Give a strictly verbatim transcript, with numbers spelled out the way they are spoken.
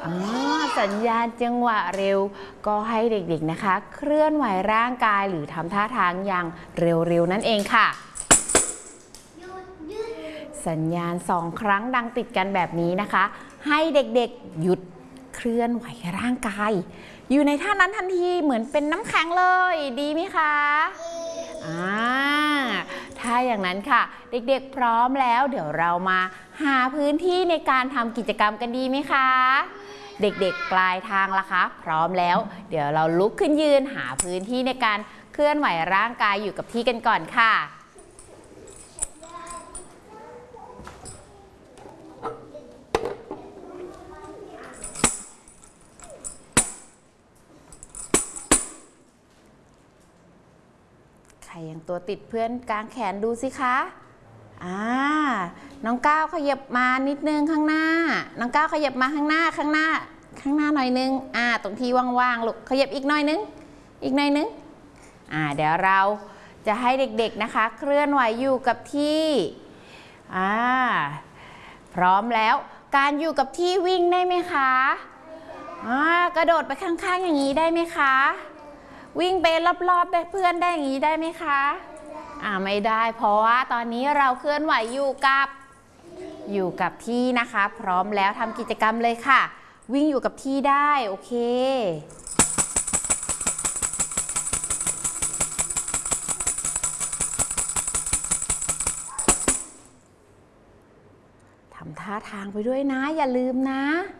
สัญญาณจังหวะเร็วก็ให้เด็กๆนะคะเคลื่อนไหวร่างกายหรือทำท่าทางอย่างเร็วๆนั่นเองค่ะสัญญาณสองครั้งดังติดกันแบบนี้นะคะให้เด็กๆหยุดเคลื่อนไหวร่างกายอยู่ในท่านั้นทันทีเหมือนเป็นน้ำแข็งเลยดีไหมคะอ่าถ้าอย่างนั้นค่ะเด็กๆพร้อมแล้วเดี๋ยวเรามาหาพื้นที่ในการทำกิจกรรมกันดีไหมคะเด็กๆปลายทางล่ะคะพร้อมแล้วเดี๋ยวเราลุกขึ้นยืนหาพื้นที่ในการเคลื่อนไหวร่างกายอยู่กับที่กันก่อนค่ะใครยังตัวติดเพื่อนกางแขนดูสิคะอ่าน้องก้าวขยับมานิดนึงข้างหน้าน้องก้าวขยับมาข้างหน้าข้างหน้าข้างหน้าหน่อยนึงอ่าตรงที่ว่างๆลูกขยับอีกหน่อยนึงอีกหน่อยนึงอ่าเดี๋ยวเราจะให้เด็กๆนะคะเคลื่อนไหวอยู่กับที่อ่าพร้อมแล้วการอยู่กับที่วิ่งได้ไหมคะอ่ากระโดดไปข้างๆอย่างนี้ได้ไหมคะวิ่งไปรอบๆได้เพื่อนได้อย่างนี้ได้ไหมคะอ่าไม่ได้เพราะว่าตอนนี้เราเคลื่อนไหวอยู่กับอยู่กับที่นะคะพร้อมแล้วทำกิจกรรมเลยค่ะวิ่งอยู่กับที่ได้โอเคทำท่าทางไปด้วยนะอย่าลืมนะ